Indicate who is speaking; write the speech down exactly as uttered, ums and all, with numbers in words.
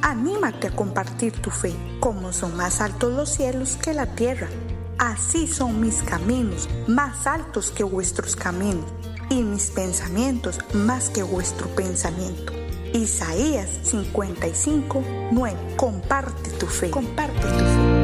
Speaker 1: Anímate a compartir tu fe. Como son más altos los cielos que la tierra, así son mis caminos, más altos que vuestros caminos, y mis pensamientos más que vuestro pensamiento. Isaías cincuenta y cinco, nueve. Comparte tu fe. Comparte tu fe.